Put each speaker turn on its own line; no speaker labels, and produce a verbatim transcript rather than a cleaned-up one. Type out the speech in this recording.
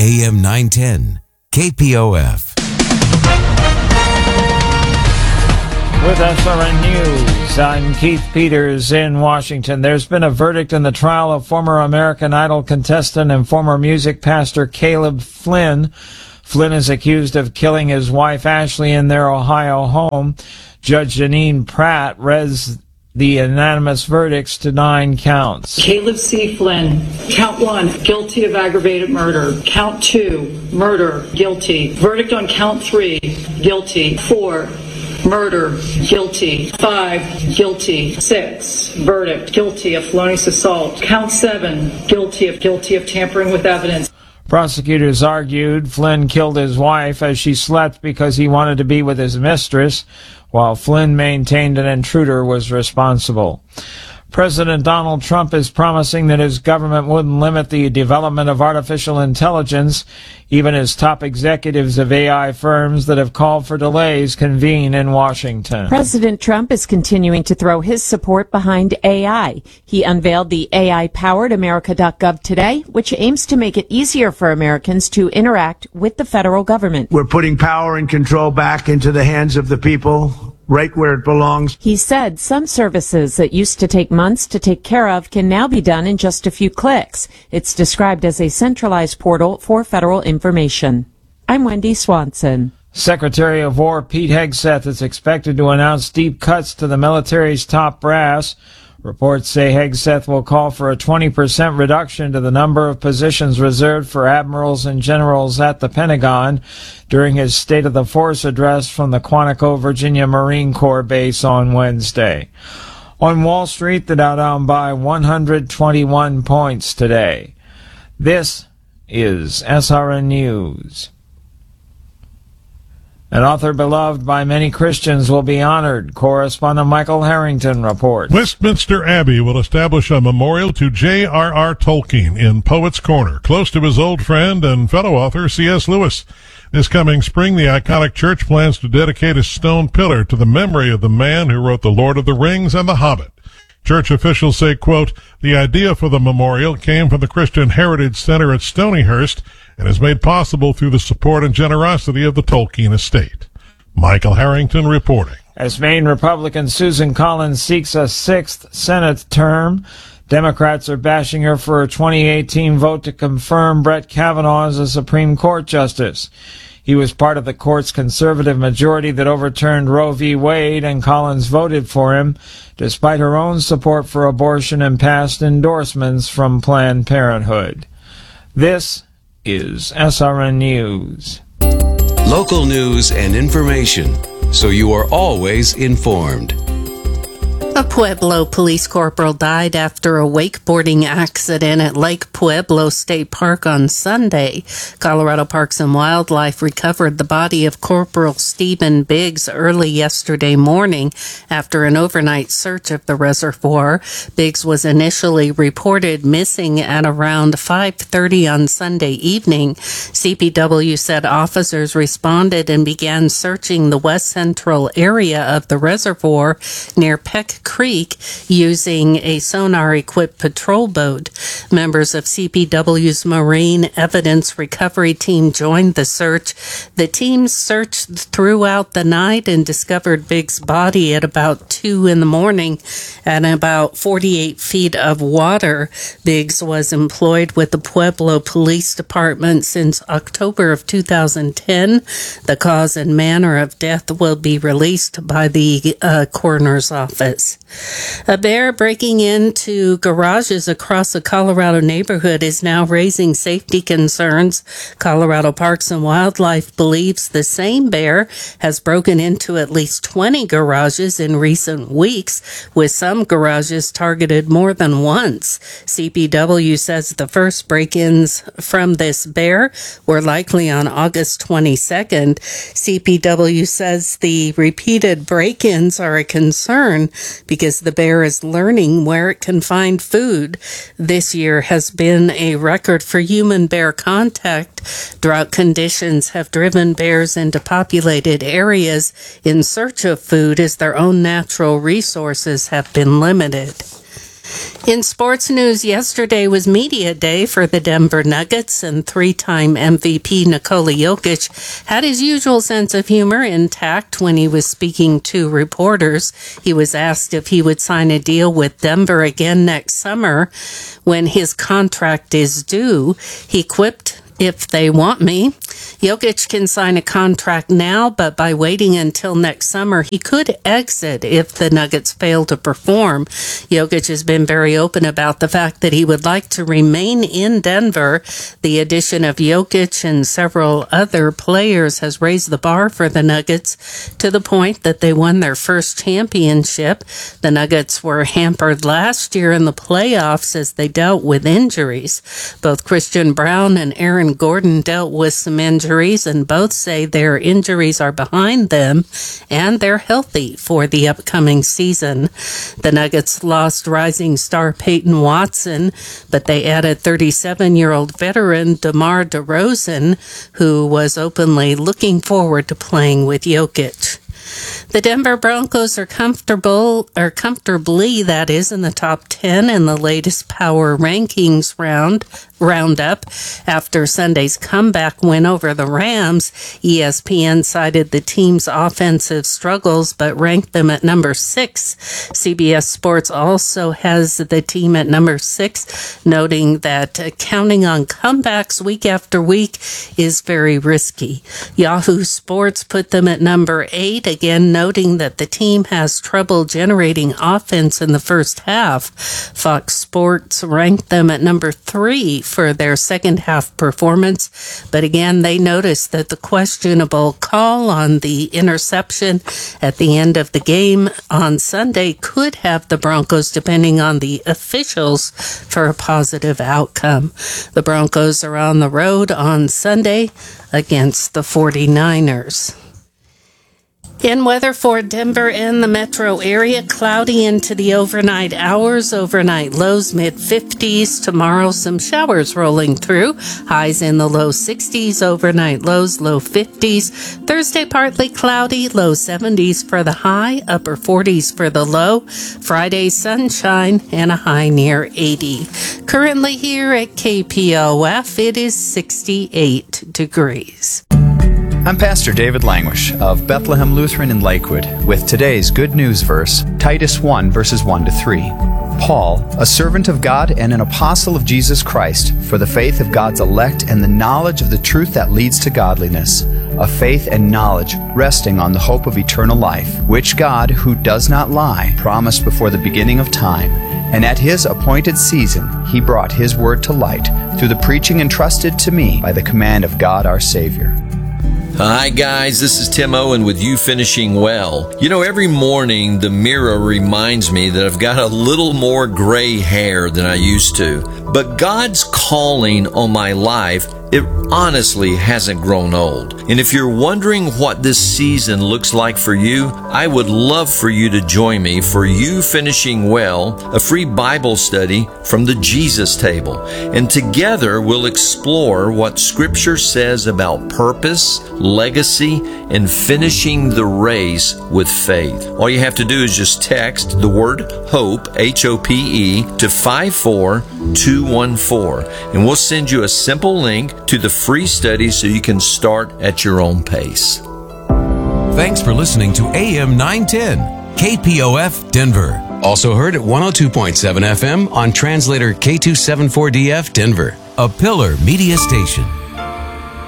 A M nine ten, K P O F.
With S R N News, I'm Keith Peters in Washington. There's been a verdict in the trial of former American Idol contestant and former music pastor Caleb Flynn. Flynn is accused of killing his wife Ashley in their Ohio home. Judge Janine Pratt reads the unanimous verdicts to nine counts.
Caleb C. Flynn, count one, guilty of aggravated murder. Count two, murder, guilty. Verdict on count three, guilty. Four, murder, guilty. Five, guilty. Six, verdict, guilty of felonious assault. Count seven, guilty of guilty of tampering with evidence.
Prosecutors argued Flynn killed his wife as she slept because he wanted to be with his mistress, while Flynn maintained an intruder was responsible. President Donald Trump is promising that his government wouldn't limit the development of artificial intelligence. Even as top executives of A I firms that have called for delays convene in Washington.
President Trump is continuing to throw his support behind A I. He unveiled the A I-powered America dot gov today, which aims to make it easier for Americans to interact with the federal government.
We're putting power and control back into the hands of the people, right where it belongs.
He said some services that used to take months to take care of can now be done in just a few clicks. It's described as a centralized portal for federal information. I'm Wendy Swanson.
Secretary of War Pete Hegseth is expected to announce deep cuts to the military's top brass. Reports say Hegseth will call for a twenty percent reduction to the number of positions reserved for admirals and generals at the Pentagon during his State of the Force address from the Quantico, Virginia Marine Corps base on Wednesday. On Wall Street, the Dow down by one hundred twenty-one points today. This is S R N News. An author beloved by many Christians will be honored. Correspondent Michael Harrington reports.
Westminster Abbey will establish a memorial to J R R Tolkien in Poets' Corner, close to his old friend and fellow author C S Lewis. This coming spring, the iconic church plans to dedicate a stone pillar to the memory of the man who wrote The Lord of the Rings and The Hobbit. Church officials say, quote, the idea for the memorial came from the Christian Heritage Center at Stonyhurst and is made possible through the support and generosity of the Tolkien estate. Michael Harrington reporting.
As Maine Republican Susan Collins seeks a sixth Senate term, Democrats are bashing her for a twenty eighteen vote to confirm Brett Kavanaugh as a Supreme Court justice. He was part of the court's conservative majority that overturned Roe v. Wade, and Collins voted for him, despite her own support for abortion and past endorsements from Planned Parenthood. This is S R N News.
Local news and information, so you are always informed.
A Pueblo police corporal died after a wakeboarding accident at Lake Pueblo State Park on Sunday. Colorado Parks and Wildlife recovered the body of Corporal Stephen Biggs early yesterday morning after an overnight search of the reservoir. Biggs was initially reported missing at around five thirty on Sunday evening. C P W said officers responded and began searching the west central area of the reservoir near Peck Creek using a sonar-equipped patrol boat. Members of C P W's Marine Evidence Recovery Team joined the search. The team searched throughout the night and discovered Biggs' body at about two in the morning and about forty-eight feet of water. Biggs was employed with the Pueblo Police Department since October of two thousand ten. The cause and manner of death will be released by the uh, coroner's office. A bear breaking into garages across a Colorado neighborhood is now raising safety concerns. Colorado Parks and Wildlife believes the same bear has broken into at least twenty garages in recent weeks, with some garages targeted more than once. C P W says the first break-ins from this bear were likely on August twenty-second. C P W says the repeated break-ins are a concern because the bear is learning where it can find food. This year has been a record for human-bear contact. Drought conditions have driven bears into populated areas in search of food as their own natural resources have been limited. In sports news, yesterday was media day for the Denver Nuggets, and three-time M V P Nikola Jokic had his usual sense of humor intact when he was speaking to reporters. He was asked if he would sign a deal with Denver again next summer when his contract is due. He quipped, "If they want me." Jokic can sign a contract now, but by waiting until next summer, he could exit if the Nuggets fail to perform. Jokic has been very open about the fact that he would like to remain in Denver. The addition of Jokic and several other players has raised the bar for the Nuggets to the point that they won their first championship. The Nuggets were hampered last year in the playoffs as they dealt with injuries. Both Christian Brown and Aaron Gordon dealt with some injuries, and both say their injuries are behind them and they're healthy for the upcoming season. The Nuggets lost rising star Peyton Watson, but they added thirty-seven-year-old veteran DeMar DeRozan, who was openly looking forward to playing with Jokic. The Denver Broncos are comfortable, or comfortably, that is, in the top ten in the latest power rankings round roundup after Sunday's comeback win over the Rams. E S P N cited the team's offensive struggles, but ranked them at number six. C B S Sports also has the team at number six, noting that uh, counting on comebacks week after week is very risky. Yahoo Sports put them at number eight, again noting that the team has trouble generating offense in the first half. Fox Sports ranked them at number three for their second half performance, but again they noticed that the questionable call on the interception at the end of the game on Sunday could have the Broncos depending on the officials for a positive outcome. The Broncos are on the road on Sunday against the forty-niners. In weather for Denver and the metro area, cloudy into the overnight hours, overnight lows mid fifties. Tomorrow, some showers rolling through, highs in the low sixties, overnight lows low fifties. Thursday, partly cloudy, low seventies for the high, upper forties for the low. Friday, sunshine and a high near eighty. Currently here at K P O F, it is sixty-eight degrees.
I'm Pastor David Languish of Bethlehem Lutheran in Lakewood with today's Good News verse, Titus one, verses one to three. Paul, a servant of God and an apostle of Jesus Christ, for the faith of God's elect and the knowledge of the truth that leads to godliness, a faith and knowledge resting on the hope of eternal life, which God, who does not lie, promised before the beginning of time. And at His appointed season, He brought His word to light through the preaching entrusted to me by the command of God our Savior.
Hi guys, this is Tim Owen with You Finishing Well. You know, every morning the mirror reminds me that I've got a little more gray hair than I used to. But God's calling on my life, it honestly hasn't grown old. And if you're wondering what this season looks like for you, I would love for you to join me for You Finishing Well, a free Bible study from the Jesus Table. And together we'll explore what Scripture says about purpose, legacy, and finishing the race with faith. All you have to do is just text the word HOPE, H O P E, to five four two one four, and we'll send you a simple link to the free study so you can start at your own pace.
Thanks for listening to A M nine ten, K P O F Denver. Also heard at one oh two point seven F M on translator K two seventy-four D F Denver, a Pillar Media station.